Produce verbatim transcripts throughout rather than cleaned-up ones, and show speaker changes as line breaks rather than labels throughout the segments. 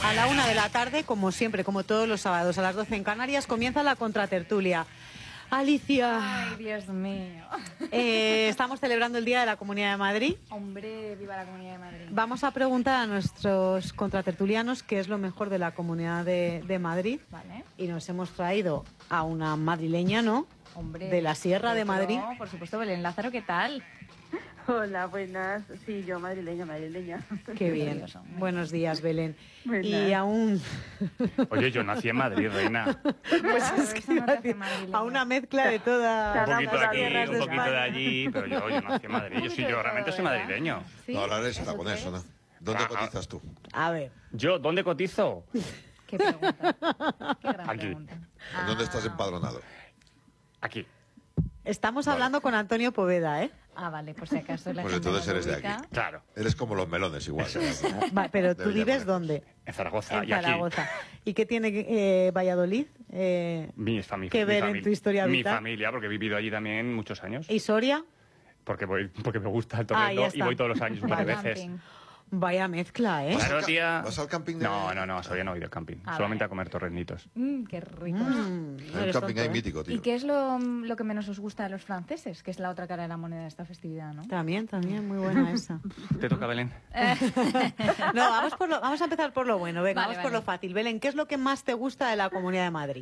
A la una de la tarde, como siempre, como todos los sábados, a las doce en Canarias, comienza la contratertulia. Alicia.
Ay, Dios mío.
Eh, estamos celebrando el Día de la Comunidad de Madrid.
Hombre, viva la Comunidad de Madrid.
Vamos a preguntar a nuestros contratertulianos qué es lo mejor de la Comunidad de, de Madrid.
Vale.
Y nos hemos traído a una madrileña, ¿no?
Hombre.
De la Sierra de Madrid.
No, por supuesto, Belén Lázaro, ¿qué tal?
Hola, buenas. Sí, yo madrileña, madrileña.
Qué bien. Buenos días, Belén.
Buenas.
Y aún...
Oye, yo nací en Madrid, reina.
Pues
Claro,
es que
eso no
iba
te
a
hace
decir,
madrileña.
a una mezcla de todas
Un poquito de
las
aquí,
tierras
un
de
poquito de
España.
allí, pero yo, yo nací en Madrid. Yo, sí, yo realmente soy madrileño.
¿Sí?
No, ahora eres
¿Eso
aragonés,
crees?
¿o no? ¿Dónde
Ah,
cotizas tú?
A ver,
¿Yo dónde cotizo?
Qué pregunta. Qué gran
Aquí.
pregunta.
¿En dónde estás empadronado?
Aquí.
estamos
Vale.
hablando con Antonio Poveda, ¿eh?
Ah, vale, por si acaso la
Pues
gente
entonces
no lo
eres de
ubica.
aquí.
Claro.
Eres como los melones igual.
Va, pero ¿tú
De
vives
Villanueva.
dónde?
En Zaragoza
En
y aquí.
Zaragoza. ¿Y qué tiene eh, Valladolid? Eh,
Mi familia.
¿Qué
mi
ver en
familia-
tu historia
Mi
vital?
familia, porque he vivido allí también muchos años.
¿Y Soria?
Porque voy, porque me gusta el
Ah, ya
torneo y
está.
voy todos los años un par de
Vaya
veces.
camping.
Vaya mezcla, ¿eh?
¿Vas al
Claro,
ca-
tía.
vas al camping de-
No, no, no, todavía no he ido al camping.
Ah,
Solamente
vale.
a comer torrenitos.
Mm, qué rico.
Mm, no
Hay un
eres
camping
tonto,
ahí
¿eh?
mítico, tío.
¿Y qué es lo, lo que menos os gusta de los franceses? Que es la otra cara de la moneda de esta festividad, ¿no?
También, también, muy buena esa.
¿Te toca, Belén?
No, vamos, por lo, vamos a empezar por lo bueno, venga,
Vale,
vamos por
vale.
lo fácil. Belén, ¿qué es lo que más te gusta de la Comunidad de Madrid?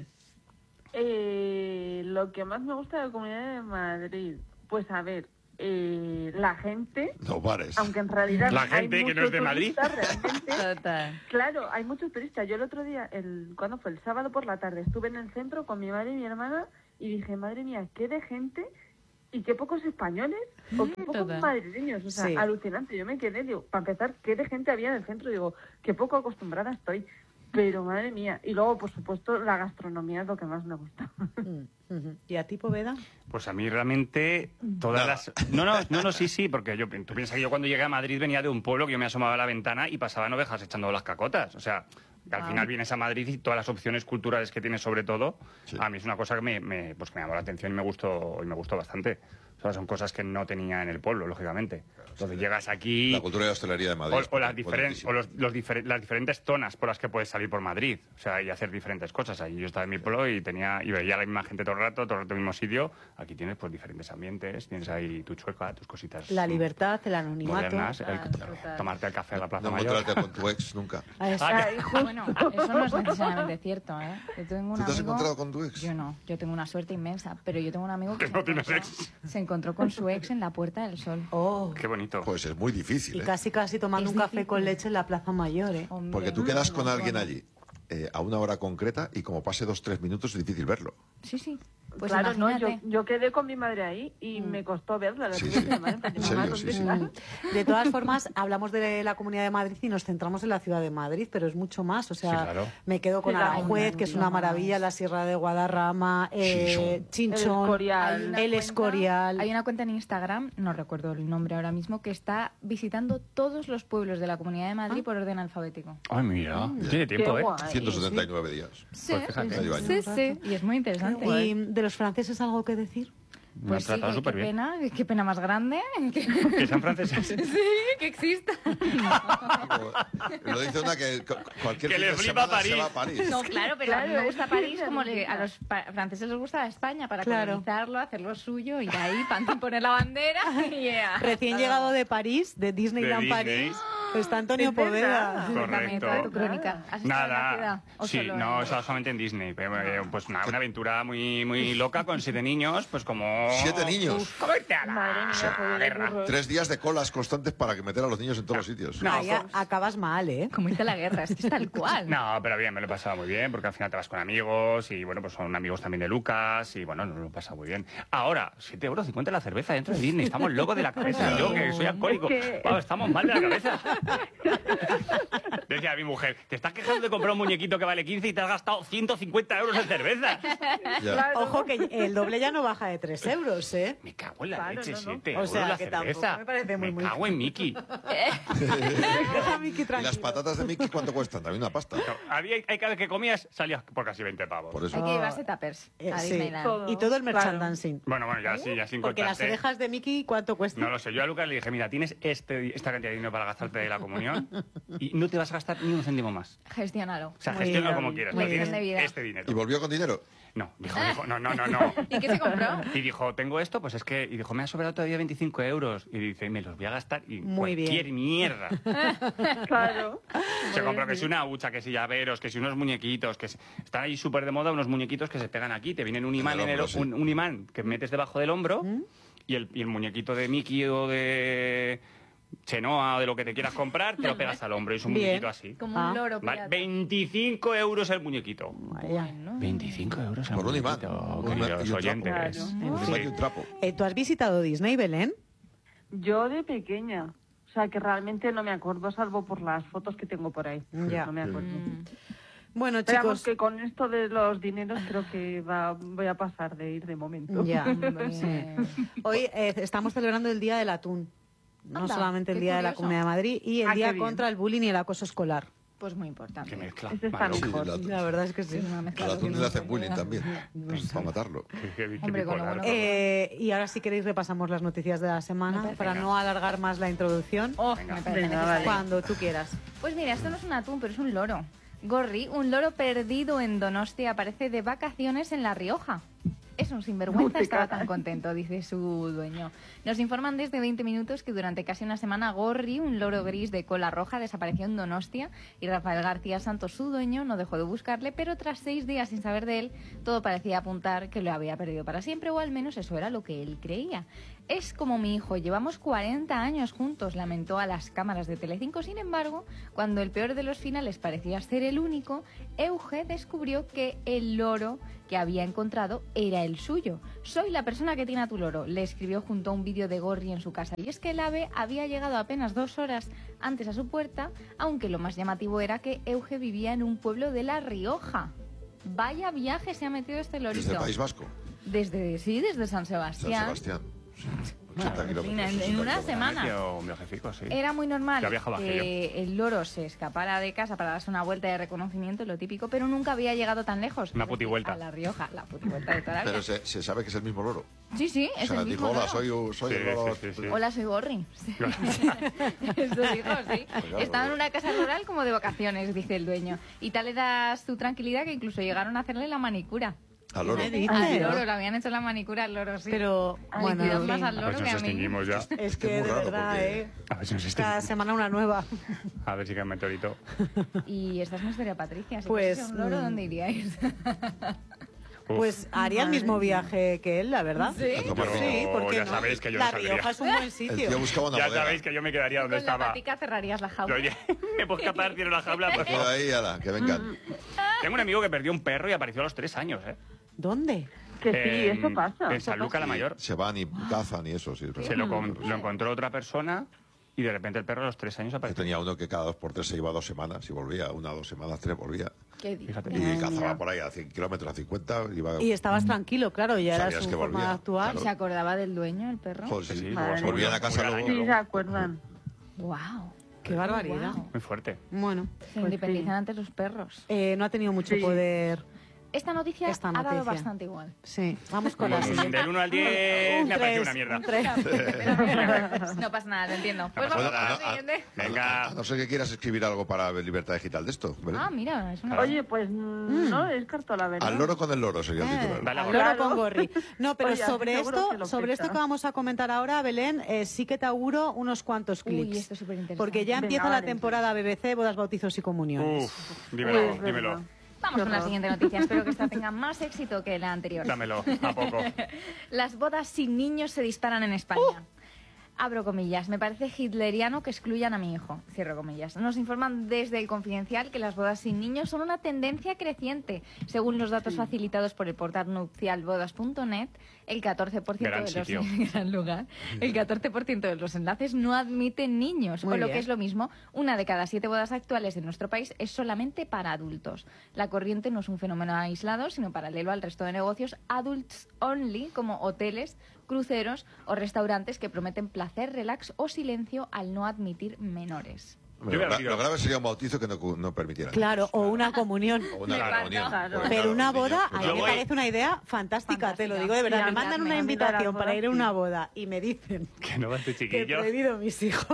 Eh, lo que más me gusta de la Comunidad de Madrid, pues a ver, eh, la gente,
Los bares.
aunque en realidad
La
hay
gente que no es de
muchos
Madrid.
turistas, realmente,
Total.
claro, hay muchos turistas. Yo el otro día, el ¿cuándo fue? El sábado por la tarde, estuve en el centro con mi madre y mi hermana y dije, madre mía, qué de gente y qué pocos españoles o qué pocos
Total.
madrileños. O sea,
Sí.
alucinante. Yo me quedé, digo, para empezar, qué de gente había en el centro. Digo, qué poco acostumbrada estoy. Pero madre mía. Y luego, por supuesto, la gastronomía es lo que más me gusta.
Mm, ujú. ¿Y a ti, Poveda?
Pues a mí realmente todas
Nada.
las... No, no, no, no, sí, sí, porque yo, tú piensas que yo cuando llegué a Madrid venía de un pueblo que yo me asomaba a la ventana y pasaban ovejas echando las cacotas. O sea, que al
Ah.
final vienes a Madrid y todas las opciones culturales que tienes sobre todo,
Sí.
a mí es una cosa que me, me, pues que me llamó la atención y me gustó, y me gustó bastante. O sea, son cosas que no tenía en el pueblo, lógicamente. Entonces llegas aquí...
La cultura de hostelería de Madrid.
O, o
es
las, diferen-
potentísima.
o los, los difer- las diferentes zonas por las que puedes salir por Madrid, o sea, y hacer diferentes cosas. Ahí yo estaba en mi pueblo y tenía y veía a la misma gente todo el rato, todo el rato en el mismo sitio. Aquí tienes pues diferentes ambientes, tienes ahí tu chueca, tus cositas.
La
mm,
libertad, el anonimato.
modernas, el-
Total, total.
tomarte el café en la Plaza
No
Mayor.
encontrarte con tu ex nunca.
Ah, es-
Ah,
Ay, justo.
Bueno, eso no es necesariamente cierto, ¿eh? Yo tengo un
¿Tú te has
amigo-
encontrado con tu ex?
Yo no, yo tengo una suerte inmensa, pero yo tengo un amigo que,
Que
se,
no tienes
encontró,
ex.
se encontró con su ex en la Puerta del Sol.
Oh,
Qué bonito.
Pues es muy difícil,
y
¿eh?
casi casi tomando
Es
un café
difícil.
con leche en la Plaza Mayor, ¿eh?
Hombre,
Porque tú quedas
un
con
montón.
alguien allí eh, a una hora concreta y como pase dos, tres minutos es difícil verlo.
Sí, sí. Pues
claro, no, yo,
imagínate.
yo quedé con mi madre ahí y
Mm.
me costó verla. La
Sí,
tuve
sí.
que llamar, porque
¿En
mi mamá,
serio? Sí,
¿dónde
sí.
estás?
De todas formas, hablamos de la Comunidad de Madrid y nos centramos en la ciudad de Madrid, pero es mucho más. O sea,
Sí, claro.
me quedo con
Sí, claro.
Aranjuez, que es una maravilla, la Sierra de Guadarrama, eh,
Chinchón.
Chinchón,
El Escorial.
Hay una
el
cuenta-
Escorial.
Hay una cuenta en Instagram, no recuerdo el nombre ahora mismo, que está visitando todos los pueblos de la Comunidad de Madrid por orden alfabético.
Ay, mira, tiene tiempo,
Qué
¿eh?
guay.
ciento setenta y nueve días.
Sí,
Pues fíjate.
Medio año.
sí, sí. Y es muy interesante.
¿Y de los franceses algo que decir?
Me
Pues
han
sí,
tratado
qué,
súper
qué
bien.
pena, qué pena más grande. Que-
Que sean franceses.
sí, que exista.
Lo dice una que cu- cualquier
Que
fin
le
de
flipa
semana se
París.
va a París.
No, claro, pero a mí
Claro,
me gusta
es
París
que
como
es
le- a los pa- franceses les gusta España para
Claro.
colonizarlo, hacer lo suyo, ir ahí, pan, poner la bandera y yeah.
Recién llegado de París, de Disneyland
De Disney.
París, está Antonio
Es verdad.
Poveda.
Cuéntame
Correcto.
toda tu crónica. ¿Has estado en la
Nada,
ciudad? ¿O
sí,
solo
no,
en-
estaba solamente en Disney. Pero, eh, pues una, una aventura muy, muy loca con siete niños, pues como...
¿Siete niños?
Uf, comerte a la
Madre mía, joder,
guerra.
burro.
Tres días de colas constantes para que meter a los niños en todos los sitios.
No,
Ahí a- acabas mal, ¿eh?
Como irte a la guerra, es que es tal cual.
No, pero bien, me lo he pasado muy bien, porque al final te vas con amigos y, bueno, pues son amigos también de Lucas y, bueno, nos lo he pasado muy bien. Ahora, siete euros cincuenta la cerveza dentro de Disney, estamos locos de la cabeza. Yo, que soy alcohólico,
Es que-
vamos, estamos mal de la cabeza. Decía a mi mujer, te estás quejando de comprar un muñequito que vale quince y te has gastado ciento cincuenta euros en cerveza.
Ya.
Claro.
Ojo que el doble ya no baja de tres euros, ¿eh?
Me cago en la
Claro,
leche,
no, no.
siete
O
euros
sea,
la
que tampoco
cerveza.
me parece muy, muy-
cago en Mickey.
Deja a Miki
¿Y las
tranquilo.
patatas de Mickey cuánto cuestan? También una pasta.
Había, hay cada vez que comías, salías por casi veinte pavos.
Por eso.
Hay que llevarse tuppers
Eh,
a
sí.
Disneyland.
Todo.
Y todo el
Claro.
merchandising.
Bueno, bueno, ya sí, ya sin
Porque las
contarte.
orejas de Mickey, ¿cuánto cuestan?
No lo sé, yo a Lucas le dije, mira, tienes este, esta cantidad de dinero para gastarte de la comunión y no te vas a gastar gastar ni un céntimo más.
Gestiónalo.
O sea,
Muy
gestiónalo
bien,
como quieras.
muy
pero
bien.
tienes
De vida.
este dinero.
¿Y volvió con dinero?
No, dijo, dijo, no, no, no, no.
¿Y qué se compró?
Y dijo, tengo esto, pues es que... Y dijo, me ha sobrado todavía veinticinco euros. Y dice, me los voy a gastar y
Muy bien.
cualquier mierda.
Claro.
Se compró que si una hucha, que si llaveros, que si unos muñequitos, que si... Están ahí súper de moda unos muñequitos que se pegan aquí. Te vienen un
En
imán
el
en el,
hombro, sí.
un, un imán que metes debajo del hombro y, el, y el muñequito de Mickey o de Chenoa o de lo que te quieras comprar, te lo pegas al hombro. Y es un
Bien.
muñequito así.
Como
Ah.
un loro
Vale,
pirata.
veinticinco euros el muñequito.
Vaya.
Bueno.
veinticinco euros el
Por un imán.
muñequito,
Un imán
queridos
y un trapo.
oyentes.
Claro.
Un
Sí.
imán y un trapo.
Eh, ¿Tú has visitado Disney, Belén?
Yo de pequeña. O sea, que realmente no me acuerdo, salvo por las fotos que tengo por ahí.
Ya.
No me acuerdo.
Mm.
Bueno,
Esperamos
chicos...
que con esto de los dineros creo que va, voy a pasar de ir de momento.
Ya,
Hombre.
sí. Hoy eh, estamos celebrando el Día del Atún. No
Anda,
solamente el
qué
Día de la
curioso.
Comunidad de Madrid y el
Ah, qué
Día
bien.
contra el bullying y el acoso escolar.
Pues muy
Qué
importante.
mezcla.
Ese está
Malo.
Sí,
mejor.
la-
La verdad es que sí.
Es una mezcla
Al
de
atún le
lo
hacen
que
bullying
me da.
también. Para matarlo.
Qué- qué- qué
Hombre, con lo
bipolar.
bueno que-
Eh, y ahora si queréis repasamos las noticias de la semana
parece.
para no alargar más la introducción.
Oh,
Venga.
me parece
Venga,
necesario.
vale.
Cuando tú quieras.
Pues mira, esto no es un atún, pero es un loro. Gorri, un loro perdido en Donostia, aparece de vacaciones en La Rioja. Es un sinvergüenza,
No te
estaba
cagas.
tan contento, dice su dueño. Nos informan desde veinte minutos que durante casi una semana Gorri, un loro gris de cola roja, desapareció en Donostia y Rafael García Santos, su dueño, no dejó de buscarle, pero tras seis días sin saber de él, todo parecía apuntar que lo había perdido para siempre, o al menos eso era lo que él creía. Es como mi hijo, llevamos cuarenta años juntos, lamentó a las cámaras de Telecinco. Sin embargo, cuando el peor de los finales parecía ser el único, Euge descubrió que el loro que había encontrado era el suyo. Soy la persona que tiene a tu loro, le escribió junto a un vídeo de Gorri en su casa. Y es que el ave había llegado apenas dos horas antes a su puerta, aunque lo más llamativo era que Euge vivía en un pueblo de La Rioja. Vaya viaje se ha metido este lorito.
Desde el País Vasco.
Desde, sí, desde San
San
Sebastián.
Sebastián.
Bueno,
ochenta
en
kilómetros.
fin, en- en
sesenta
una
kilómetros.
semana.
Tío, un viajecico, sí.
Era muy normal
Ya viajaba
que el loro se escapara de casa para darse una vuelta de reconocimiento, lo típico, pero nunca había llegado tan lejos.
Una
Es decir,
putivuelta.
A La Rioja, la putivuelta de toda la vida.
Pero se, se sabe que es el mismo loro.
Sí, sí, es
O sea,
el mismo
dijo, hola,
loro.
soy, soy
Sí,
el loro.
sí, sí, sí.
Hola, soy Gorri. Eso dijo, sí.
claro,
Estaba en
claro.
una casa rural como de vacaciones, dice el dueño. Y tal era su tranquilidad que incluso llegaron a hacerle la manicura.
Al loro.
¿Qué me dices?
Al loro, le habían hecho la manicura al loro, sí.
Pero,
Ay,
bueno,
cuidado
en
más
fin.
al
A
loro
ver si
que
nos
a mí.
extinguimos ya.
Es que
muy
de
raro
verdad,
porque-
¿eh?
A ver si nos
Cada
extinguimos.
semana una nueva.
A ver si cae un meteorito.
Y esta es mi historia, Patricia. Si
Pues,
fuese un loro,
mm,
¿dónde iríais?
Uf.
Pues haría el mismo viaje que él, la verdad.
¿Sí?
A tomar
Sí,
vino.
¿por qué
ya
no?
sabéis que yo
La
no saldría.
Rioja es un buen
El
sitio.
tío buscaba una
Ya
bodega.
sabéis que yo me quedaría donde
Con la
estaba.
patica cerrarías la jaula.
Oye, me puedo escapar, tiene una jaula. Pues,
Queda ahí, ala, que vengan.
tengo un amigo que perdió un perro y apareció a los tres años, ¿eh?
¿Dónde?
Que sí,
En-
eso pasa.
En San Luca la Mayor.
Se van y cazan y eso, sí. es verdad.
Se lo, con- lo encontró otra persona y de repente el perro a los tres años
Yo
apareció.
tenía uno que cada dos por tres se iba dos semanas y volvía. Una, dos semanas, tres volvía.
¿Qué dices?
Fíjate.
Y cazaba por ahí a cien kilómetros, a cincuenta. Iba...
Y estabas tranquilo, claro, ya era
Sabías
su
que
forma
volvía,
de actuar.
claro.
¿Se acordaba del dueño, el perro?
Joder, sí.
Sí,
Madre
luego
Volvían a
se
casa
murió al
luego.
año.
Sí, se acuerdan.
Wow.
Qué barbaridad.
Muy fuerte.
Bueno,
Se independizan antes los perros.
eh, no ha tenido mucho
Sí.
poder.
Esta noticia,
Esta
ha dado
noticia.
bastante igual.
Sí, vamos con la
Mm,
siguiente.
Del uno al diez
Un
me ha parecido
tres,
una mierda.
un tres.
Pero bueno, no pasa nada, te entiendo. Pues
pasa
vamos con
nada.
la siguiente.
Venga.
A no ser que quieras escribir algo para Libertad Digital de esto. ¿vale?
Ah, mira, es una...
Oye, pues mm, no descarto la verdad.
Al loro con el loro sería el
Eh,
titular.
Dale a
al
Gorri.
loro
Claro.
con Gorri. No, pero
Oye, así
sobre
seguro
esto,
que lo
sobre esto
pecha.
que vamos a comentar ahora, Belén, eh, sí que te auguro unos cuantos
Uy,
clics.
esto es superinteresante.
Porque ya
Venga,
empieza la
vale.
temporada B B C, bodas, bautizos y comuniones.
Uf, dímelo,
Uy, es
dímelo.
verdad.
Vamos con la
Qué horror.
siguiente noticia. Espero que esta tenga más éxito que la anterior.
Dámelo, a poco.
Las bodas sin niños se disparan en España. Abro comillas. Me parece hitleriano que excluyan a mi hijo. Cierro comillas. Nos informan desde el Confidencial que las bodas sin niños son una tendencia creciente. Según los datos facilitados por el portal nupcial bodas punto net, el catorce por ciento
Gran
de los
sitio.
gran lugar, el catorce por ciento de los enlaces no admiten niños.
Muy
o lo
bien.
que es lo mismo, una de cada siete bodas actuales en nuestro país es solamente para adultos. La corriente no es un fenómeno aislado, sino paralelo al resto de negocios adults only, como hoteles, cruceros o restaurantes que prometen placer, relax o silencio al no admitir menores.
Bueno,
Yo hubiera
lo,
sido-
lo grave sería un bautizo que no, no permitiera.
Claro, o una comunión.
O una
Me
comunión.
falta.
Claro.
Porque,
Pero
claro,
una
los niños,
boda, a
pues,
mí
Yo
me
voy-
parece una idea fantástica, te lo digo de verdad.
Fantástica.
Me mandan
Sí,
una
a mí me da
invitación
las
para
bodas,
ir a
sí.
una boda y me dicen
Que no va tu
que he
chiquillo.
prohibido a mis hijos.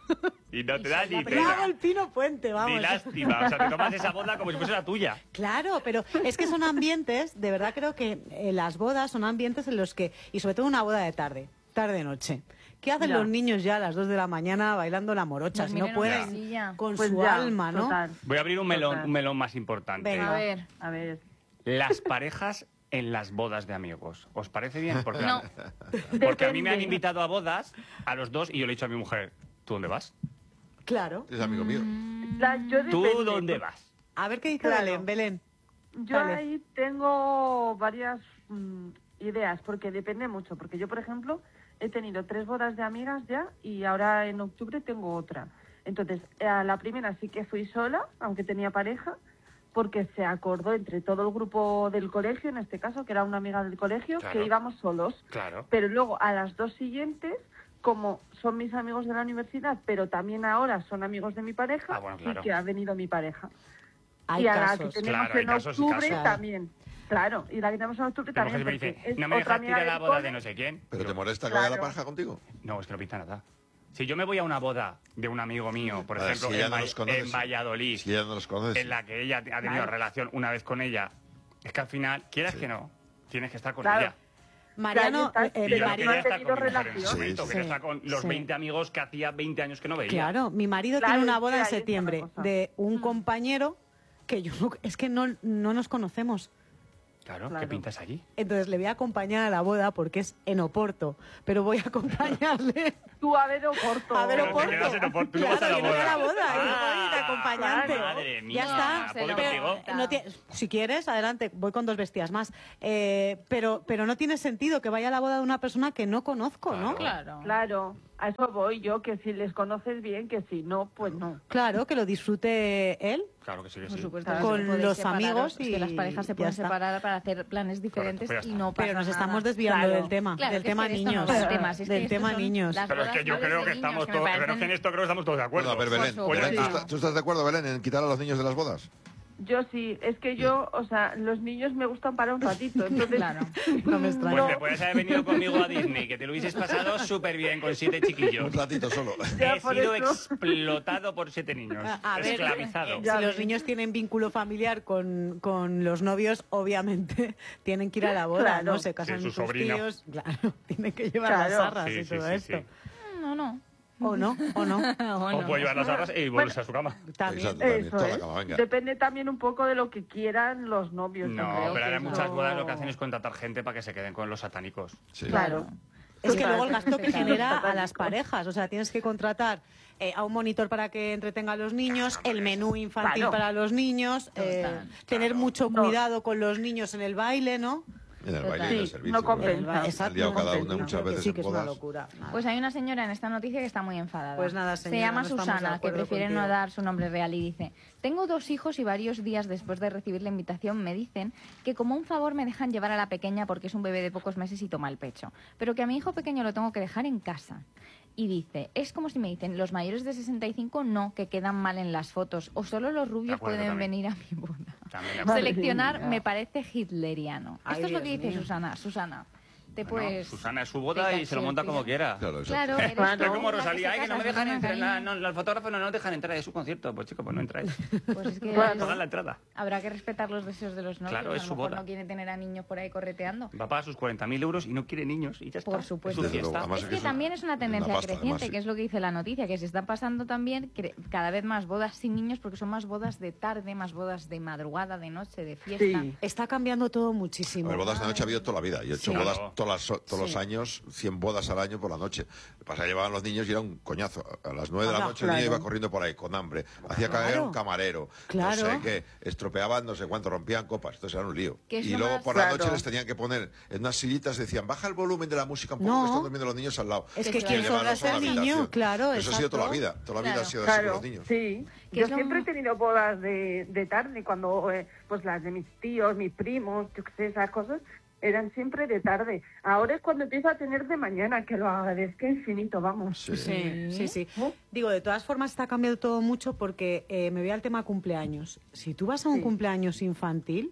Y no te da ni
Pero hago
pena,
el pino puente, vamos.
ni lástima. O sea, te tomas esa boda como si fuese la tuya.
Claro, pero es que son ambientes, de verdad creo que eh, las bodas son ambientes en los que, y sobre todo una boda de tarde, tarde-noche. ¿Qué hacen
Ya.
los niños ya a las dos de la mañana bailando la morocha?
Nos
Si no
miran
pueden,
una silla.
con
Pues
su
ya,
alma, ¿no?
total.
Voy a abrir un melón,
Total.
un melón más importante.
Venga.
A ver.
A ver.
Las parejas en las bodas de amigos. ¿Os parece bien? Porque,
No.
porque a mí me han
Depende.
invitado a bodas, a los dos, y yo le he dicho a mi mujer, ¿tú dónde vas?
Claro.
Es amigo mío.
La- yo
¿Tú
depende,
dónde
porque
vas?
A ver qué dice
Claro.
Belén, Belén.
Yo
Dale.
ahí tengo varias mm, ideas, porque depende mucho. Porque yo, por ejemplo, he tenido tres bodas de amigas ya y ahora en octubre tengo otra. Entonces, a la primera sí que fui sola, aunque tenía pareja, porque se acordó entre todo el grupo del colegio, en este caso, que era una amiga del colegio,
Claro.
que íbamos solos.
Claro.
Pero luego a las dos siguientes, como son mis amigos de la universidad, pero también ahora son amigos de mi pareja,
Ah, bueno, claro.
y que ha venido mi pareja.
Hay
y a la
casos.
que tenemos
Claro, hay
en
casos y
octubre
casos.
también. Claro, y la que tenemos en octubre
La
también.
mujer me
porque
dice,
es
no me
otra
dejas
amiga
ir a la
del
boda
cole.
de no sé quién.
¿Pero te
Yo,
molesta que vaya la
Claro.
pareja contigo?
no, es que no pinta nada. Si yo me voy a una boda de un amigo mío, por
A ver,
ejemplo,
si ya
en,
no
Va-
los conoces,
en
sí.
Valladolid,
Si ya no los conoces.
en la que ella ha tenido
Claro.
relación una vez con ella, es que al final, quieras que no, tienes que estar con
Claro.
ella.
Mariano,
Claro,
eh,
Y yo
pero
no
Mari-
no
quería
han
estar
tenido
con mi mujer en ese
relación.
momento,
Sí,
quería
sí,
estar con los
sí.
veinte amigos que hacía veinte años que no veía.
claro, mi marido
Claro,
tiene una
es
boda
que
en
ahí está la
septiembre
cosa.
de un compañero que yo no- es que no, no nos conocemos.
Claro, ¿qué
Claro.
pintas allí?
Entonces le voy a acompañar a la boda porque es en Oporto, pero voy a acompañarle
Tú a ver Oporto.
a ver
Pero te
Oporto.
quedas en Oporto, tú no vas a
Claro,
la
yo no voy a la
boda.
boda, yo voy de
Ah,
acompañante.
madre mía,
Ya está.
¿puedo ir
Pero
contigo?
no tiene- si quieres, adelante, voy con dos bestias más. Eh, pero, pero no tiene sentido que vaya a la boda de una persona que no conozco, ¿no?
Claro.
Claro, a eso voy yo, que si les conoces bien, que si no, pues no.
Claro, que lo disfrute él.
Claro que sí, que
Por
sí.
supuesto,
Claro.
Con
que podéis
los
separaros,
amigos
es que las
y
parejas se
ya
pueden
está.
separar para hacer planes diferentes
pues ya
y
está.
no pasa
Pero nos
nada.
estamos desviando
Claro.
del tema,
Claro,
del
que es
tema
que esto no
niños.
es el tema, si es que
del
estos
tema
son
niños.
las
Pero es
bodas
que yo
más
creo
de
que
niños,
estamos
que me
todos, creo
parecen-
que en esto creo que estamos todos de acuerdo.
Bueno, a ver,
Por
Belén,
supuesto.
Belén, ¿tú,
Sí.
estás, tú estás de acuerdo, Belén, en quitar a los niños de las bodas?
Yo sí, es que yo, o sea, los niños me gustan para un ratito, entonces...
Claro.
No me
Pues
extraña.
te puedes haber venido conmigo a Disney, que te lo hubieses pasado súper bien con siete chiquillos.
Un ratito solo.
Ya,
He
por
sido
eso.
explotado por siete niños.
A ver,
esclavizado.
Ya
si los
ves.
niños tienen vínculo familiar con, con los novios, obviamente tienen que ir a la boda,
Claro.
¿no? Se casan
Sí, su
sus
sobrino.
tíos, claro, tienen que llevar
Claro.
las arras
Sí,
y
sí,
todo
sí,
esto.
sí.
No, no.
O no, o no.
O
O
no.
puede llevar las arras y volverse a su cama.
También.
Exacto, también.
Eso
Toda la
es.
cama, venga.
Depende también un poco de lo que quieran los novios. yo
No,
creo
pero
que
ahora
eso-
muchas bodas lo que hacen es contratar gente para que se queden con los satánicos.
Sí.
Claro.
Es que
Total.
luego el gasto que genera a las
Satánicos.
parejas, o sea, tienes que contratar eh, a un monitor para que entretenga a los niños, el menú infantil
Claro.
para los niños, eh,
Total.
tener mucho
No.
cuidado con los niños en el baile, ¿no?
En el
Total.
baile y en el
Sí,
servicio.
no
claro.
compensa.
Exacto,
Han liado
no
cada
compensa.
una muchas
Que
veces
sí
en
que es una
bodas.
locura. Nada.
Pues hay una señora en esta noticia que está muy enfadada.
Pues nada,
Se
señora,
llama
no estamos de
Susana, que
acuerdo
prefiere no
contigo.
dar su nombre real y dice: tengo dos hijos y varios días después de recibir la invitación me dicen que como un favor me dejan llevar a la pequeña porque es un bebé de pocos meses y toma el pecho, pero que a mi hijo pequeño lo tengo que dejar en casa. Y dice, es como si me dicen, los mayores de sesenta y cinco no, que quedan mal en las fotos, o solo los rubios
acuerdo
pueden
también.
venir a mi boda.
También,
Madre
Seleccionar
mía.
me parece hitleriano.
Ay,
Esto es lo que
Dios
dice
mío.
Susana. Susana, te
Bueno,
puedes...
Susana es su boda y se lo monta como quiera.
Claro, exacto.
Claro, eres
Claro.
tú
Es como
la que
Rosalía,
se
ay, que no me
casa,
dejan
Susana,
entrar,
cariño.
no, no, los fotógrafos no nos dejan entrar a su concierto. Pues chico, pues no entráis.
Pues es que
Claro.
Pagan la entrada.
habrá que respetar los deseos de los novios.
Claro, es
a lo
su
mejor
boda.
no quiere tener a niños por ahí correteando.
Va a pagar sus cuarenta mil euros y no quiere niños y ya está.
Por supuesto.
Es su
Desde luego,
fiesta.
además
Es
es
que
que es una-
también es una
una
tendencia
pasta,
creciente,
además, sí.
que es lo que dice la noticia, que se están pasando también cre- cada vez más bodas sin niños porque son más bodas de tarde, más bodas de madrugada, de noche, de fiesta.
Sí.
Está cambiando todo
A
muchísimo.
ver, bodas de noche ha habido toda la vida. Yo he hecho
Sí.
bodas
Claro.
todas las- todos
Sí.
los años, cien bodas al año por la noche. Pasa, llevaban los niños y era un coñazo. A las nueve de la
Claro,
noche el niño
claro.
iba corriendo por ahí con hambre. Hacía caer
Claro.
un camarero.
Claro.
No sé qué. Estropeaban no sé cuánto, rompían copas. Entonces era un lío.
Que es
Y
lo
luego
más-
por la
Claro.
noche les tenían que poner en unas sillitas, decían, baja el volumen de la música un poco
No.
que están durmiendo los niños al lado.
Es
Que
que
se
quien
vayan
sobra
Llevarlos
es
a la
el niño,
habitación.
claro,
Eso ha sido toda la
exacto.
vida. Toda la vida
Claro.
ha sido así con
Claro,
los niños.
sí.
Que
Yo
son-
siempre he tenido bodas de, de tarde, cuando eh, pues las de mis tíos, mis primos, yo qué sé, esas cosas, eran siempre de tarde. Ahora es cuando empiezo a tener de mañana, que lo agradezco infinito, vamos.
Sí.
Sí, sí, sí.
¿No?
Digo, de todas formas está cambiando todo mucho porque eh, me voy al tema cumpleaños. Si tú vas a un
Sí.
cumpleaños infantil,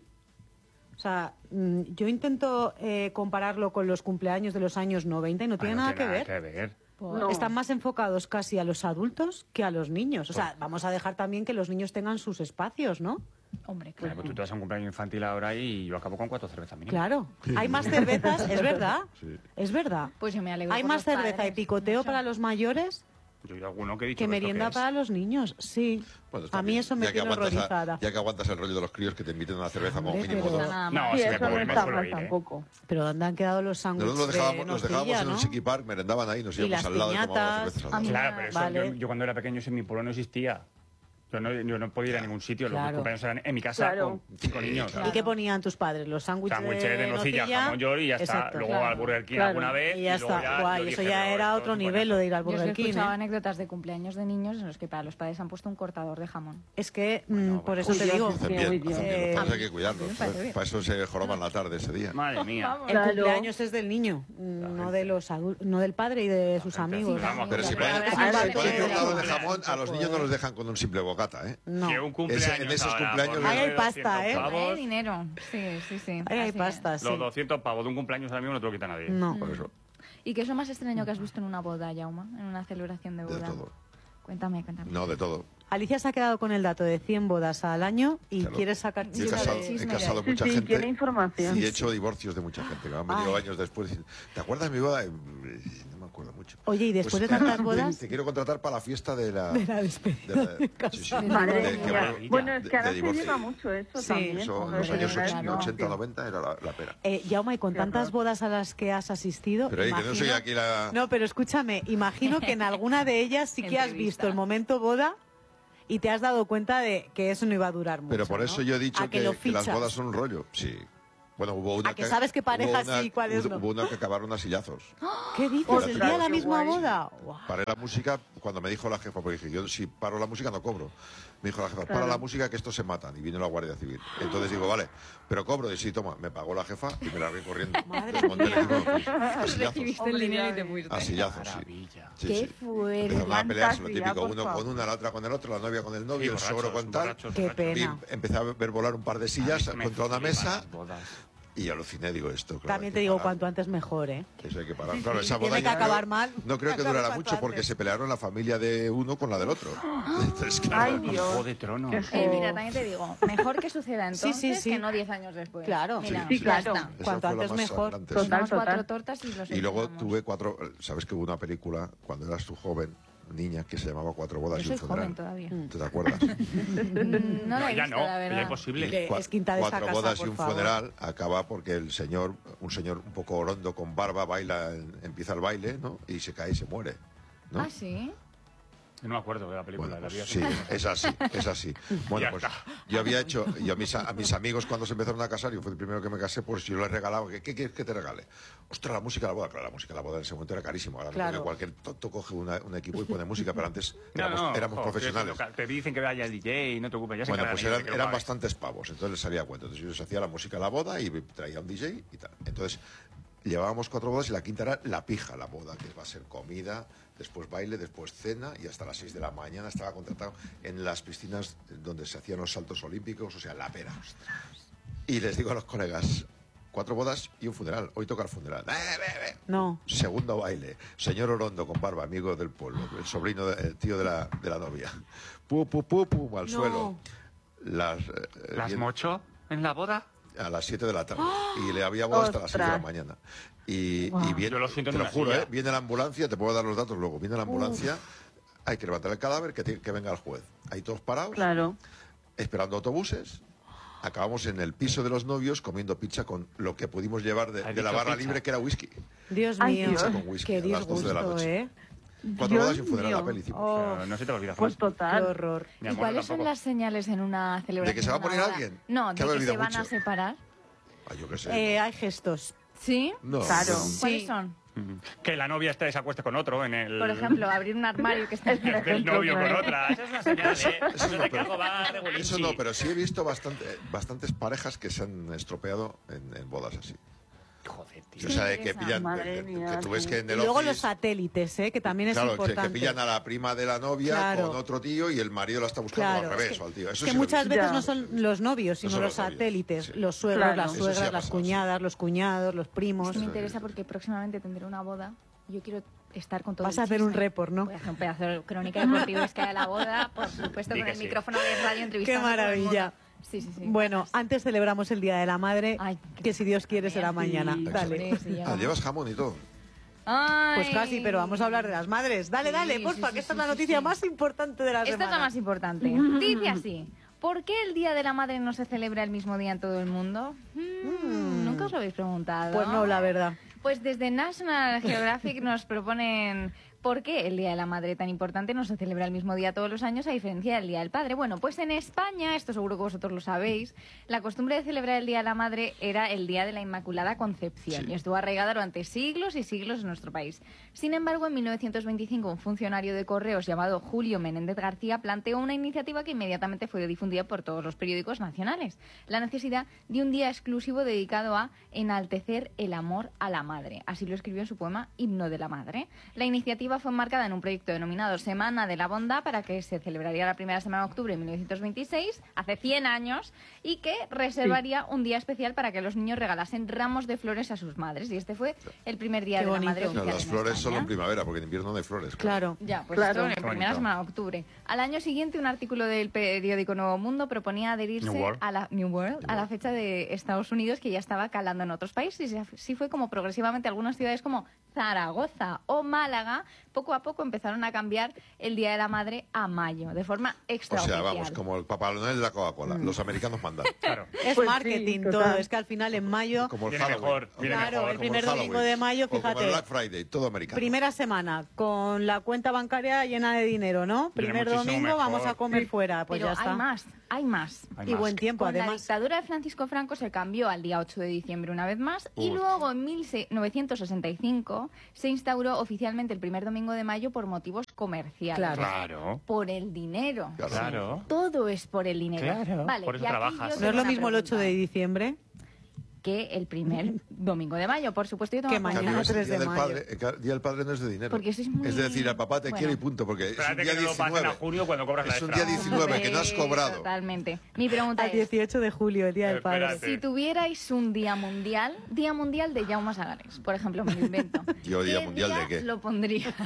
o sea, mm, yo intento eh, compararlo con los cumpleaños de los años noventa y no tiene
Ah, no
nada que ver.
que ver.
No.
Están más enfocados casi a los adultos que a los niños. O sea, vamos a dejar también que los niños tengan sus espacios, ¿no?
Hombre,
Claro,
claro.
pues tú te vas a un cumpleaños infantil ahora y yo acabo con cuatro cervezas mínimo.
Claro. Hay más cervezas, es verdad.
Sí.
Es verdad.
Pues yo me alegro
Hay
por
más
los
cerveza y
padres,
picoteo
mucho.
para los mayores
Yo he oído alguno que he dicho
que
¿esto
merienda
qué es?
para los niños. Sí.
Bueno, está
A mí
bien.
eso me
Ya que
tiene
aguantas a-
horrorizada.
Ya que aguantas el rollo de los críos que te inviten a una cerveza como
Hombre,
mínimo
pero-
dos.
Nada
No,
más.
Sí,
sí me
eso
puedo-
no
me
está
suelo
mal
ir, ¿eh?
tampoco.
Pero ¿dónde han quedado los sándwiches
Nosotros los
de
dejábamos, los dejábamos
nocilla,
en el
no?
Siki Park, merendaban ahí, nos
Y
íbamos
las
al lado y tomábamos
piñatas.
cervezas al
A mí
lado.
Claro, pero eso,
Vale.
yo, yo cuando era pequeño eso en mi pueblo no existía. Yo no, yo no podía ir a ningún sitio, los
Claro.
cumpleaños eran en mi casa
Claro.
con cinco
Sí,
niños.
claro.
¿Y qué ponían tus padres? Los sándwiches
Sándwiches
de,
de nocilla,
nocilla.
jamón york y ya está.
Exacto.
Luego
Claro.
al Burger King
Claro.
alguna vez.
Y ya
luego
está. Guay,
yo
eso
dije,
ya
pero
era
esto
otro
es un
nivel, lo de ir al
Yo es que he
Burger King.
escuchado
¿eh?
anécdotas de cumpleaños de niños en los que para los padres han puesto un cortador de jamón.
Es que, mm,
Bueno,
por
bueno.
eso
Uy,
te
Dios,
digo.
es
Hacen
que
bien,
muy bien.
hacen bien. Lo que
Eh,
pasa es que hay que cuidarlos.
me parece bien.
Para eso se joroban la tarde ese día.
Madre mía.
Vamos.
El
Claro.
cumpleaños es del niño, mm, no de los adul- no del padre y de sus
gente
amigos.
así, vamos,
Pero si
Claro,
ponen,
claro,
si ponen
claro.
cortado de
Claro.
jamón, a los niños no los dejan con un simple bocata, ¿eh?
No.
Que un cumpleaños
Ese- en esos
ahora,
cumpleaños-
por
Ahí hay
menos de
pasta,
doscientos
¿eh?
pavos,
Hay dinero. Sí, sí, sí.
Ahí hay
Así
pasta,
es.
sí.
Los doscientos pavos de un cumpleaños ahora mismo no te lo quita nadie.
No.
Por eso,
¿Y qué es lo más extraño que has visto en una boda, Jauma? En una celebración de
de
boda.
todo.
Cuéntame, cuéntame.
No, de todo.
Alicia se ha quedado con el dato de cien bodas al año y
Claro.
quiere sacar
Yo he
Chisme
casado,
de-
he
chisme
casado
de-
mucha
Sí,
gente
quiere información.
y he hecho divorcios de mucha gente que me han venido
Ay.
años después y dicen, ¿te acuerdas de mi boda? Y, No me acuerdo mucho.
Oye, y después
Pues,
de tantas
te-
bodas,
Te quiero contratar para la fiesta de la...
de la despedida
de
de
la- sí, sí,
casa.
Madre
de- que
mía.
va-
Bueno, es que
de-
ahora
de
se
divorcio.
lleva mucho eso
Sí.
también.
Eso
con
en los
lo de
años
celebrar el
ochenta,
divorcio.
noventa era la, la pera.
Eh, Jaume, ¿y con
Qué
tantas
horror.
bodas a las que has asistido?
Pero oye, que no
imagino-
soy aquí la...
No, pero escúchame, imagino que en alguna de ellas sí que has
Entrevista.
visto el momento boda y te has dado cuenta de que eso no iba a durar mucho.
Pero por eso
¿no?
yo he dicho
A que,
que,
lo
que las
fichas.
bodas son un rollo. Sí. Bueno, hubo una
¿A que sabes qué
hubo
pareja
una-
sí y cuáles
hubo-
no?
Hubo una que acabaron a sillazos.
¿Qué dices?
Ostras,
¿El día de la
qué
misma
guay.
boda? Guau.
Paré la música cuando me dijo la jefa, porque dije, yo si paro la música no cobro. Me dijo la jefa, para
Claro.
la música que estos se matan. Y vino la Guardia Civil. Entonces digo, vale, pero cobro. Y sí, toma, me pagó la jefa y me largué corriendo.
Madre
Desmonté el
mía.
equipo, pues, a sillazos.
Recibiste el
Hombre,
dinero y
ya
te
ves.
fuiste.
A sillazos, sí.
Maravilla.
Sí,
Qué
sí.
fuerte.
Empezaron a pelearse, lo
Fantasía,
típico,
por
uno
favor.
con una, la otra con el otro, la novia con el novio,
Sí,
el
borrachos,
sogro con tal.
borrachos,
Qué
borrachos.
pena.
Y empecé a ver volar un par de sillas
Me
contra una
flipan
mesa
las bodas.
y aluciné, digo esto. claro,
También
hay
te
que
digo,
parar.
cuanto antes mejor, ¿eh?
Eso hay que parar. Claro, esa boda
Tiene que
yo creo-
acabar mal.
No creo que
Acabe
durara
cuanto
mucho porque
antes.
se pelearon la familia de uno con la del otro. Entonces, claro,
Ay, Dios.
Juego de Tronos.
Qué
Eh,
feo.
mira, también te digo, mejor que suceda
Sí,
entonces
sí, sí.
que no diez años después.
Claro.
Mira,
Sí,
ya
claro.
está.
esa
Cuanto
fue la
antes
más
mejor.
sangrante,
Total.
sí.
Damos cuatro
total.
tortas y los
Y luego
eliminamos.
tuve cuatro. ¿Sabes que hubo una película cuando eras tú joven, niña, que se llamaba Cuatro bodas
Yo
y un
soy
funeral?
joven todavía.
¿Tú te acuerdas?
Mm, No la he
ya
visto,
no,
la
ya
verdad.
es posible.
Que
Cua-
es quinta de esta
Cuatro
casa,
bodas
por
y un
favor.
funeral acaba porque el señor, un señor un poco orondo con barba, baila, empieza el baile, ¿no? Y se cae y se muere, ¿no?
Ah, sí.
No me acuerdo de la película.
Bueno,
la vi
pues
hace
sí,
mucho tiempo.
es así, es así. Bueno,
Ya
pues
está.
yo había hecho, yo a mis, a mis amigos cuando se empezaron a casar, yo fui el primero que me casé, pues yo les regalaba, ¿qué, qué quieres que te regale? Ostras, la música de la boda. Claro, la música de la boda en ese momento era carísimo. Ahora
Claro.
no, porque cualquier tonto coge una- un equipo y pone música, pero antes
No,
éramos,
no,
éramos
jo,
profesionales.
que Te dicen que vaya el D J, no te ocupes, ya se
Bueno,
encargan
pues
ellos de
eran,
que lo
eran
pagues.
bastantes pavos, entonces les salía a cuenta. Entonces yo les hacía la música a la boda y traía un D J y tal. Entonces llevábamos cuatro bodas y la quinta era la pija, la boda, que va a ser comida, después baile, después cena y hasta las seis de la mañana estaba contratado en las piscinas donde se hacían los saltos olímpicos, o sea, la pera. Y les digo a los colegas, cuatro bodas y un funeral, hoy toca el funeral. ¡Eh, ve, ve!
No.
Segundo baile, señor Orondo con barba, amigo del pueblo, el sobrino, de- el tío de la, de la novia. Pu, pu, pu, pum, al
No.
suelo. Las, eh,
¿Las
bien-
mocho en la boda?
a las siete de la tarde y le había boda hasta las seis de la
¡Ostras!
mañana y,
Guau.
y viene,
Yo lo siento en
te lo
una
juro,
silla.
¿eh? Viene la ambulancia, te puedo dar los datos luego, viene la ambulancia, hay que levantar el cadáver, que, ti- que venga el juez, ahí todos parados
Claro.
esperando autobuses. Acabamos en el piso de los novios comiendo pizza con lo que pudimos llevar de,
¿Has
de la
dicho
barra
pizza?
libre, que era whisky.
Dios
Ay,
mío,
Dios.
Pizza con whisky
qué
a las doce de la
disgusto,
noche.
¿eh?
Cuatro bodas y un
Dios
funeral, la
mío.
peli hicimos.
Oh,
No, no se te olvida
Pues
fácil.
qué
total.
horror.
Mi
¿Y
amor,
cuáles
tampoco.
son las señales en una celebración?
¿De que se va a
una
morir
boda?
alguien?
No,
Que
de
ha
que
bebido
se van a
mucho.
separar.
Ah, yo qué sé.
Eh, hay gestos.
¿Sí?
No,
Claro.
no.
¿Cuáles
Sí.
son?
Mm. Que la novia esté se acueste con otro en el...
Por ejemplo, abrir un armario que está...
Es
El
ejemplo,
novio con
claro.
otra. Esa es una señal, ¿eh? Eso,
Eso
de
no,
que
pero-
algo va de Gulinchi.
Eso no, pero sí he visto bastante, bastantes parejas que se han estropeado en, en bodas así.
Joder, tío.
O sea, de que
interesa.
pillan,
Madre
que,
mía,
que tú ves
sí.
que en
Y
el
luego
office,
los satélites, ¿eh? Que también es
claro, que,
importante.
que pillan a la prima de la novia
Claro.
con otro tío y el marido la está buscando
Claro,
al revés
es que,
o al tío. Eso
es
sí
que
lo he
muchas
visto.
veces
Ya.
no son los novios, sino
son
los
los novios,
satélites,
sí.
los suegros,
Claro.
las
Eso sí ha
suegras, las
pasado, sí.
cuñadas, los cuñados, los primos.
Es que me interesa porque próximamente tendré una boda. Yo quiero estar con todo
Vas
el
a hacer un
chisme.
report, ¿no?
Voy a hacer un pedazo de crónica deportiva que hay a la boda, por supuesto,
Di
con
que
el
sí.
micrófono de radio
Qué
entrevistando a todo el
maravilla.
mundo. Sí, sí, sí.
Bueno, antes celebramos el Día de la Madre,
Ay, qué
que si Dios quiere será
Sí.
mañana.
Sí,
Dale.
sí, ya
Ah,
vamos.
llevas jamón y todo.
Ay.
Pues casi, pero vamos a hablar de las madres. Dale,
Sí,
dale,
sí,
porfa,
sí,
que esta
sí,
es la
sí,
noticia
sí.
más importante de la
Esta
semana.
es la más importante. Dice así. ¿Por qué el Día de la Madre no se celebra el mismo día en todo el mundo? Mm, Nunca os lo habéis preguntado.
Pues no, la verdad.
Pues desde National Geographic nos proponen por qué el Día de la Madre tan importante no se celebra el mismo día todos los años a diferencia del Día del Padre. Bueno, pues en España, esto seguro que vosotros lo sabéis, la costumbre de celebrar el Día de la Madre era el Día de la Inmaculada Concepción
Sí.
y estuvo arraigada durante siglos y siglos en nuestro país. Sin embargo, en mil novecientos veinticinco un funcionario de correos llamado Julio Menéndez García planteó una iniciativa que inmediatamente fue difundida por todos los periódicos nacionales. La necesidad de un día exclusivo dedicado a enaltecer el amor a la madre. Así lo escribió en su poema Himno de la Madre. La iniciativa fue enmarcada en un proyecto denominado Semana de la Bondad para que se celebraría la primera semana de octubre de mil novecientos veintiséis, hace cien años, y que reservaría un día especial para que los niños regalasen ramos de flores a sus madres. Y este fue el primer Día
Qué
de la
bonito.
Madre
Claro,
oficial
las
en
flores solo en
España.
primavera, porque en invierno no hay flores.
Claro.
Ya, pues
Claro.
esto en la
Qué
primera
bonito.
semana de octubre. Al año siguiente, un artículo del periódico Nuevo Mundo proponía adherirse
New World.
a la New World, a la fecha de Estados Unidos, que ya estaba calando en otros países. Y así fue como progresivamente algunas ciudades como Zaragoza o Málaga, poco a poco empezaron a cambiar el Día de la Madre a mayo, de forma
O sea,
extraoficial.
vamos, como el Papá Noel de la Coca-Cola. Los americanos mandan.
Claro.
Es
Pues sí,
marketing
total.
todo. Es que al final en mayo,
Como el
Viene
Halloween.
mejor, viene
Claro,
mejor.
el
Como
primer domingo de mayo,
O como
fíjate.
el Black Friday, todo americano.
primera semana, con la cuenta bancaria llena de dinero, ¿no?
Viene
Primer
muchísimo
domingo
mejor.
vamos a comer
Sí.
fuera, pues
Pero
ya está.
hay más, hay más.
Hay
Y
más.
buen tiempo,
Con la
además.
dictadura de Francisco Franco se cambió al día ocho de diciembre una vez más y
Uy.
luego en mil novecientos sesenta y cinco se instauró oficialmente el primer domingo de mayo por motivos comerciales.
Claro.
Claro.
Por el dinero.
Claro.
Claro.
Todo es por el dinero.
Claro,
Vale,
por eso
y aquí
trabajas.
yo
No
tengo
es lo
una
mismo el ocho de
pregunta.
diciembre.
Que el primer domingo de mayo, por supuesto. Yo tengo
Que
una
En
mañana
cambio,
pregunta.
es el
tres de
día del
mayo.
padre, el ca- día del padre no es de dinero.
Porque sois muy-
Es decir, al papá te
Bueno.
quiere y punto, porque es un
Espérate
día
que no lo pasen a
diecinueve.
junio cuando cobras la
Es un
extra.
día diecinueve que no has
Hombre,
cobrado.
Totalmente. Mi pregunta
Al
es...
dieciocho de julio, el Día del Padre.
Espérate.
Si tuvierais un día mundial, Día Mundial de Jaume Sagares, por ejemplo, me lo invento.
Yo, ¿Día
¿Qué
mundial de
día
qué?
lo pondría?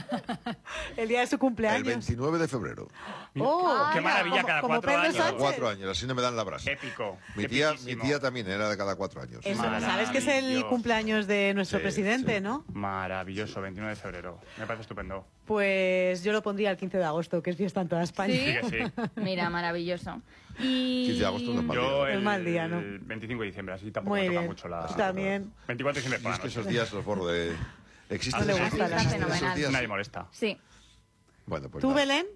El día de su
El
cumpleaños.
veintinueve de febrero.
¡Oh!
Qué maravilla,
como,
cada
como
cuatro
Pedro
años.
Cada
Sánchez.
cuatro años, así no me dan la brasa.
Épico.
Mi tía, mi
epiquísimo.
tía también era de cada cuatro años.
Eso, ¿sabes que es el
Maravilloso.
cumpleaños de nuestro
Sí,
presidente,
sí.
no?
Maravilloso, veintinueve de febrero. Me parece estupendo.
Pues yo lo pondría el quince de agosto, que es fiesta en toda España.
¿Sí?
Sí que sí.
Mira, maravilloso. Y...
quince de agosto no es mal
Yo
día.
el,
Es mal día, ¿no?
el veinticinco de diciembre, así tampoco
Muy
me toca
bien.
mucho la...
También.
veinticuatro de diciembre
Y
por
es
la
que
noche.
esos días los borro de... ¿Existen
No le
esos
gusta
días?
la
¿Existen
gente.
esos días?
Nadie molesta.
Sí,
Bueno, pues
¿Tú,
nada.
Belén?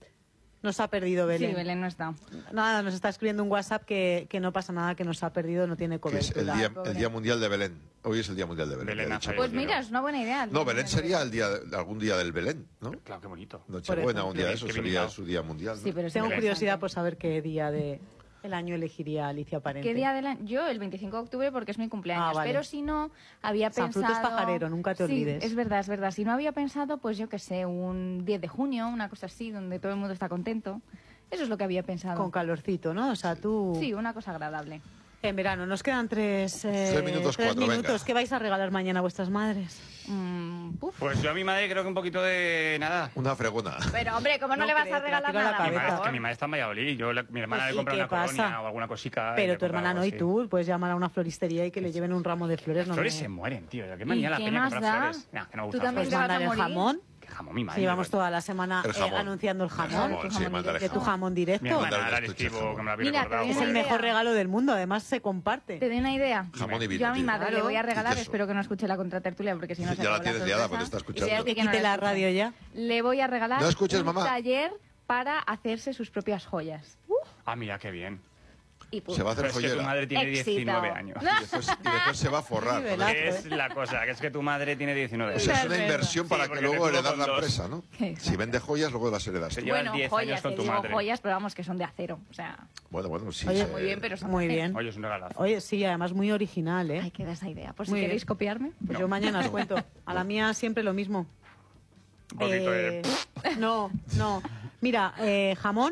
Nos ha perdido Belén.
sí, Belén no está.
Nada, nos está escribiendo un WhatsApp que, que no pasa nada, que nos ha perdido, no tiene
Que es el
cobertura.
día,
pobre.
el día mundial de Belén. Hoy es el día mundial de Belén.
Belén
ya he
ha
dicho.
Pues
Dios
mira,
mío.
es una buena idea.
No, Belén sería el día, algún día del Belén, ¿no?
Claro, qué bonito.
Nochebuena,
Por
un día de eso
ejemplo. Qué
sería
bien
su día mundial. ¿no?
Sí, pero es
Tengo
interesante.
curiosidad por saber qué día de el año elegiría Alicia Parente.
¿Qué día del año? Yo el veinticinco de octubre porque es mi cumpleaños,
Ah, vale.
pero si no, había
San
pensado...
Frutos pajarero, nunca te
Sí,
olvides.
es verdad, es verdad. Si no había pensado, pues yo qué sé, un diez de junio, una cosa así, donde todo el mundo está contento. Eso es lo que había pensado.
Con calorcito, ¿no? O sea, tú...
Sí, una cosa agradable.
En verano, nos quedan tres, eh,
Tres minutos,
tres
cuatro,
minutos.
venga.
¿Qué vais a regalar mañana a vuestras madres?
Mm, puf.
Pues yo a mi madre creo que un poquito de nada.
Una fregona.
Pero hombre, ¿cómo no,
No
le vas
creo,
a
te la
regalar
tiro a la
nada?
Mi
por
madre, es
favor?
que mi madre está en Valladolid. Yo, la- mi hermana
Pues,
le
¿y
compra
qué
una colonia
pasa?
o alguna cosica. y
Pero
le
tu
compra
hermana
algo
no y
así.
tú puedes llamar a una floristería y que le lleven un ramo de flores. No
Flores
me-
se mueren, tío. ¿Qué
¿Y
manía la
qué
peña
más
comprar
da?
flores? Nah, que no me
Tú
gusta
también
Pues
te vas a
mandar el
morir.
jamón.
Que jamón, mi madre.
Si llevamos toda la semana
El
eh,
jamón.
anunciando el
El
jamón.
jamón,
tu
sí,
jamón
mándale
De tu
jamón.
jamón
Mi
directo.
hermana
Mándale
ahora le
estuche
escribo
jamón.
que me lo había
Mira, te
recordado.
doy
Es
una
el
idea.
mejor regalo del mundo, además se comparte.
Te doy una idea.
Jamón y vino,
Yo a mi
tío.
madre le voy a
Claro.
regalar,
¿Y qué
espero que no escuche la contratertulia porque si no se
Ya la
acabó la
tienes liada,
sorpresa.
porque está escuchando.
Y creo que
Quite
no
la
escucha.
radio ya.
Le voy a regalar
No escuches,
un
mamá.
taller para hacerse sus propias joyas.
Ah, mira, qué bien.
Y punto.
Se va a hacer
Pero es que tu
joyera.
madre tiene
Éxito.
diecinueve años.
Y después, y después se va a forrar.
Qué
con
velazo,
eso.
Es la cosa, que es que tu madre tiene diecinueve
O
años.
sea, es
Es
una
verdad.
inversión para
Sí,
que
porque
luego
me tuvo
heredar
con
la
dos.
empresa, ¿no?
Exacto.
Si vende joyas, luego las heredas tú.
Te llevas
Bueno,
diez
joyas,
años con
te
tu
digo
madre.
joyas, pero vamos, que son de acero. O sea,
Bueno, bueno, sí.
Oye,
se-
muy bien, pero son
Muy
de acero.
bien.
Oye, es un regalazo.
Oye, sí, además muy original, ¿eh?
Ay, queda esa idea. Por si
Muy
queréis
bien.
copiarme.
Pues yo mañana os cuento. A la mía siempre lo mismo.
Un poquito de...
Eh, No, no. Mira, eh, jamón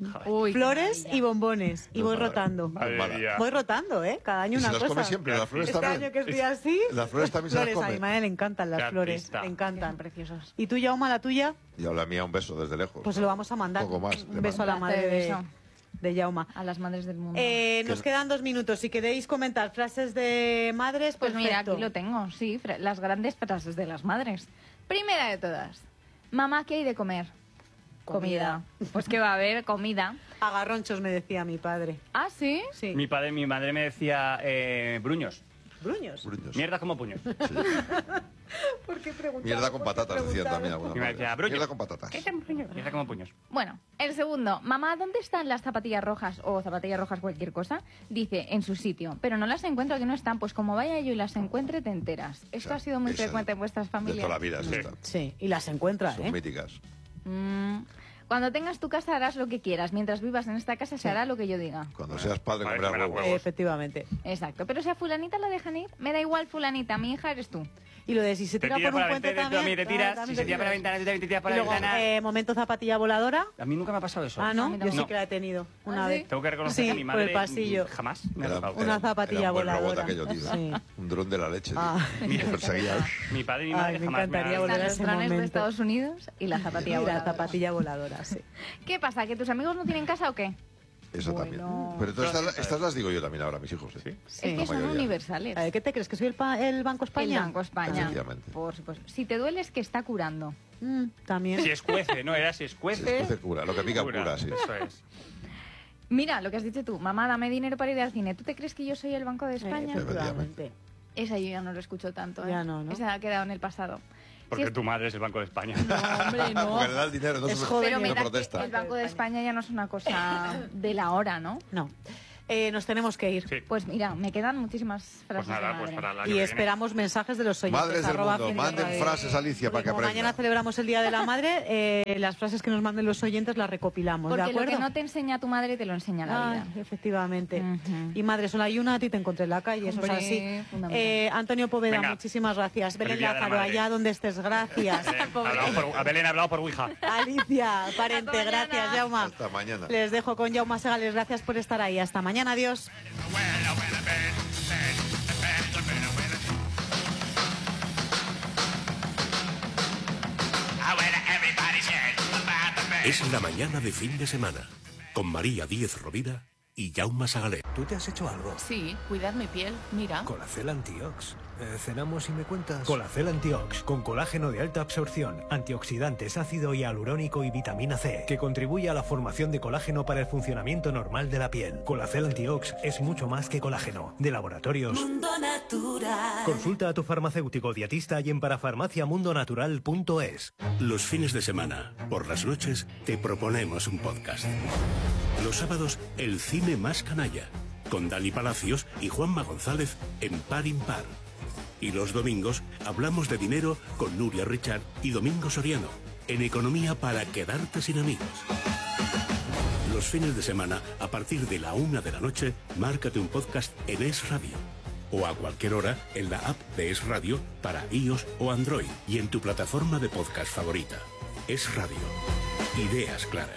Uy, qué
Flores
maravilla.
y bombones. Y
No
voy
para.
rotando.
Madre
Mala.
mía.
Voy rotando, ¿eh? Cada año
¿Y
una
se las
cosa.
come siempre? ¿Las flores
Este
también?
año que estoy así...
Las flores también se las
flores, a
come.
mi madre le encantan las
Qué
flores.
artista.
Le
Son
encantan.
preciosos.
¿Y tú, Yauma, la tuya?
Y a la mía un beso desde lejos.
Pues se lo vamos a mandar.
Poco más,
Un
le
beso a la
mando.
madre de,
Beso.
de Yauma.
A las madres del mundo.
Eh, nos quedan dos minutos. Si queréis comentar frases de madres,
Pues mira,
perfecto.
aquí lo tengo, sí, fra- las grandes frases de las madres. Primera de todas, mamá, ¿qué hay de comer?
Comida.
Comida. Pues que va a haber comida.
Agarronchos, me decía mi padre.
Ah, ¿sí?
Sí.
Mi padre, mi madre me decía eh, bruños.
Bruños.
Bruños.
Mierda como puños.
¿Por qué preguntar?
Mierda con patatas, decían también algunas
Y me
madres.
decía, bruños.
Mierda con patatas.
¿Qué son puños? Mierda como puños.
Bueno, el segundo, mamá, ¿dónde están las zapatillas rojas o zapatillas rojas cualquier cosa? Dice, en su sitio, pero no las encuentro, que no están. Pues como vaya yo y las encuentre, te enteras. Esto
O sea,
ha sido muy
esa
frecuente en vuestras
De
familias.
toda la vida es
Sí.
esta.
Sí, y las encuentra,
Son
¿eh?
míticas.
Mm, Cuando tengas tu casa harás lo que quieras. Mientras vivas en esta casa se hará lo que yo diga.
Cuando seas padre,
Madre,
comerás
comerás
huevos.
huevos.
Efectivamente.
Exacto. Pero si a fulanita la dejan ir, me da igual fulanita, mi hija eres tú.
Y lo de si se
Te
tira
tiras
por
por
un
la
puente
ventana, tú
también.
también te tiras.
ah, también
Si
te
se tira por la
tiras.
ventana, tú también te tiras por
Y
la
luego,
ventana.
eh, momento zapatilla voladora.
A mí nunca me ha pasado eso.
Ah, ¿no?
A mí
Yo sí
tampoco.
que la he tenido una
¿Ah,
vez.
sí?
Tengo que reconocer
Sí,
que a mi
por
madre
el pasillo.
mm, jamás me ha
Era-
tocado.
era-
Una zapatilla
era un buen robot
voladora.
aquello, tío.
Sí.
Un dron de la leche, tío.
Ah.
Me perseguía.
Mi padre y mi
Ay,
madre
me
jamás
encantaría
me han-
volver
Están
a
los
ese
drones de
momento.
Estados Unidos y la zapatilla
Y la
voladora.
zapatilla voladora, sí.
¿Qué pasa? ¿Que tus amigos no tienen casa o qué?
Eso
Bueno.
también. Pero entonces estas, estas las digo yo también ahora a mis hijos. ¿eh?
¿Sí?
Sí.
Es que son
mayoría.
universales.
A ver, ¿qué te crees? ¿Que soy el, pa- el Banco España?
El Banco España.
Efectivamente.
Por supuesto. Si te duele es que está curando.
Mm, también.
Si escuece, no era si
Si
escuece.
escuece cura, lo que pica cura, sí.
Eso es.
Mira, lo que has dicho tú. Mamá, dame dinero para ir al cine. ¿Tú te crees que yo soy el Banco de
Eh,
España?
efectivamente.
Esa yo ya no lo escucho tanto. ¿eh?
Ya no, ¿no?
Esa ha quedado en el pasado.
Porque
Si es-
tu madre es el Banco de España.
No, hombre, no.
Porque le da el dinero, no
Es
se
joven,
Pero
no
mira que
protesta.
el Banco de España ya no es una cosa de la hora, ¿no?
No. Eh, nos tenemos que ir.
Sí.
Pues mira, me quedan muchísimas frases
Pues nada,
de
pues
madre.
para el año
Y
que viene.
esperamos mensajes de los oyentes.
Madres del
arroba
mundo,
Feliz
manden
Radio.
frases, Alicia, para que
Como mañana
aprenda.
celebramos el Día de la Madre, eh, las frases que nos manden los oyentes las recopilamos,
Porque
¿de
lo
acuerdo?
que no te enseña tu madre te lo enseña la vida.
Ay, efectivamente.
Ujú.
Y madre sola y una, a ti te encontré en la calle, eso
Hombre,
es así.
fundamental.
Eh, Antonio Poveda,
Venga.
muchísimas gracias.
Feliz
Belén
Día de la
Lázaro,
Madre.
allá donde estés, gracias.
Belén, hablamos por- a Belén ha hablado por Ouija.
Alicia, parente,
Hasta mañana.
gracias, Jauma.
Hasta mañana.
Les dejo con Jauma Segales, gracias por estar ahí. Hasta mañana, adiós.
Es la mañana de fin de semana, con María Díez Rovira y Jaume Sagalé.
¿Tú te has hecho algo?
Sí, cuidar mi piel, mira.
Colacel Antiox. Eh, cenamos y me cuentas. Colacel Antiox, con colágeno de alta absorción, antioxidantes, ácido hialurónico y vitamina C, que contribuye a la formación de colágeno para el funcionamiento normal de la piel. Colacel Antiox es mucho más que colágeno. De laboratorios
Mundo Natural.
Consulta a tu farmacéutico dietista y en parafarmaciamundonatural punto es.
Los fines de semana, por las noches, te proponemos un podcast. Los sábados, el cine más canalla, con Dani Palacios y Juanma González en Par Impar. Y los domingos, hablamos de dinero con Nuria Richard y Domingo Soriano, en Economía para quedarte sin amigos. Los fines de semana, a partir de la una de la noche, márcate un podcast en Es Radio. O a cualquier hora en la app de Es Radio para iOS o Android y en tu plataforma de podcast favorita. Es Radio. Ideas claras.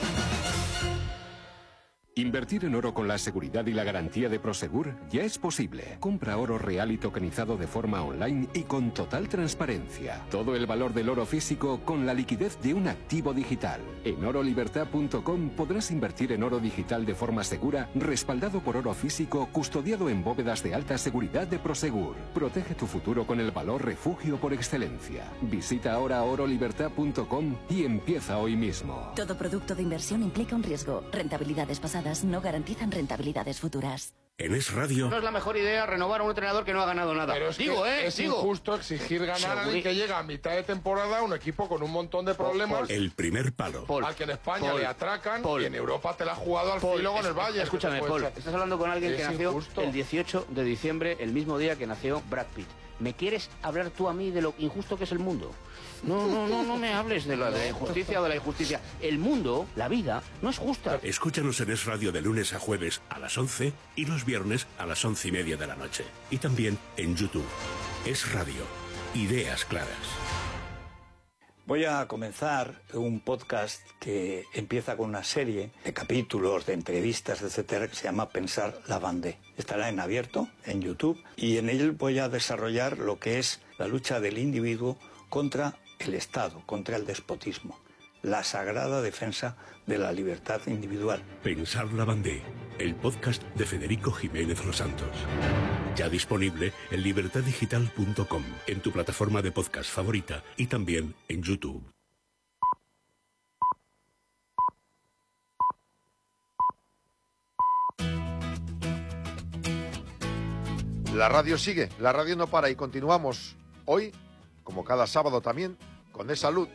Invertir en oro con la seguridad y la garantía de Prosegur ya es posible. Compra oro real y tokenizado de forma online y con total transparencia. Todo el valor del oro físico con la liquidez de un activo digital. En oro libertad punto com podrás invertir en oro digital de forma segura, respaldado por oro físico, custodiado en bóvedas de alta seguridad de Prosegur. Protege tu futuro con el valor refugio por excelencia. Visita ahora oro libertad punto com y empieza hoy mismo.
Todo producto de inversión implica un riesgo. Rentabilidades pasadas no garantizan rentabilidades futuras.
En Es Radio,
No es la mejor idea renovar a un entrenador que no ha ganado nada.
Pero es
digo,
que
¿eh?
es
digo.
injusto exigir ganar a alguien que llega a mitad de temporada a un equipo con un montón de problemas
el primer palo.
Paul,
al que en España
Paul,
le atracan
Paul.
y en Europa te la ha jugado al
Paul,
filo con
es-
el Bayern.
Escúchame,
que te puede
Paul.
echar.
Estás hablando con alguien que
Es
nació
injusto.
el dieciocho de diciembre, el mismo día que nació Brad Pitt. ¿Me quieres hablar tú a mí de lo injusto que es el mundo? No, no, no, no me hables de la, de la injusticia o de la injusticia. El mundo, la vida, no es justa.
Escúchanos en Es Radio de lunes a jueves a las once y los viernes a las once y media de la noche. Y también en YouTube. Es Radio. Ideas claras.
Voy a comenzar un podcast que empieza con una serie de capítulos, de entrevistas, etcétera, que se llama Pensar la Vendée. Estará en abierto, en YouTube, y en él voy a desarrollar lo que es la lucha del individuo contra el Estado, contra el despotismo. La sagrada defensa de la libertad individual.
Pensar la Vendée, el podcast de Federico Jiménez Los Santos. Ya disponible en libertad digital punto com, en tu plataforma de podcast favorita y también en YouTube.
La radio sigue, la radio no para y continuamos hoy, como cada sábado también, con Es Salud.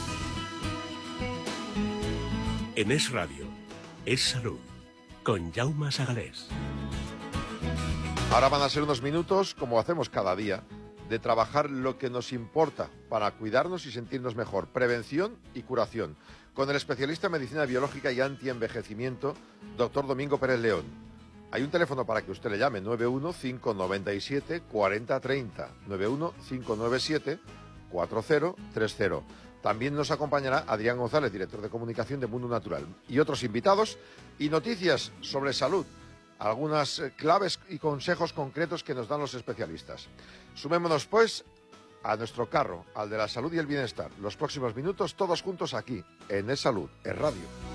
En Es Radio, Es Salud, con Jaume Sagalés.
Ahora van a ser unos minutos, como hacemos cada día, de trabajar lo que nos importa para cuidarnos y sentirnos mejor. Prevención y curación. Con el especialista en medicina biológica y antienvejecimiento, doctor Domingo Pérez León. Hay un teléfono para que usted le llame, nueve uno cinco nueve siete cuatro cero tres cero, nueve uno cinco nueve siete cuatro cero tres cero. También nos acompañará Adrián González, director de comunicación de Mundo Natural, y otros invitados y noticias sobre salud, algunas claves y consejos concretos que nos dan los especialistas. Sumémonos, pues, a nuestro carro, al de la salud y el bienestar. Los próximos minutos, todos juntos aquí, en Es Salud, Es Radio.